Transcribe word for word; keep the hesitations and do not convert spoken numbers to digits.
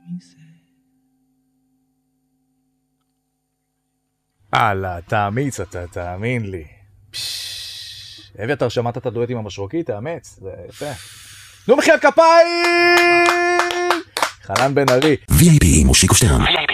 מזה. הלאה, תאמיץ אתה, תאמין לי. אביתר, שמעת את הדואט עם המשרוקי? תאמץ, זה יפה. נו מחיית כפיים! חנן בן ארי. וי איי פי מושיקו שטרן.